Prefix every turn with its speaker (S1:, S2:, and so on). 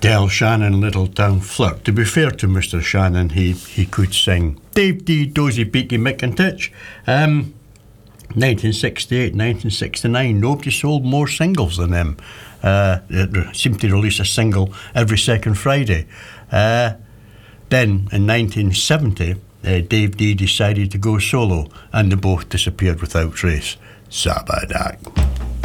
S1: Del Shannon, Little Town Flirt. To be fair to Mr. Shannon, he could sing. Dave D, Dozy Beaky McIntitch. 1968, 1969, nobody sold more singles than them. It seemed to release a single every second Friday. Then, in 1970, Dave D decided to go solo, and they both disappeared without trace. Sabadak.